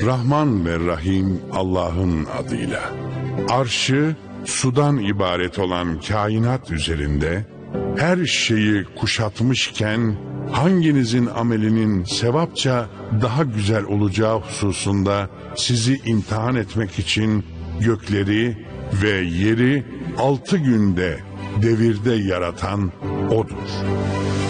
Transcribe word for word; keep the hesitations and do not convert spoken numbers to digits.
Rahman ve Rahim Allah'ın adıyla. Arşı sudan ibaret olan kainat üzerinde her şeyi kuşatmışken hanginizin amelinin sevapça daha güzel olacağı hususunda sizi imtihan etmek için gökleri ve yeri altı günde devirde yaratan O'dur.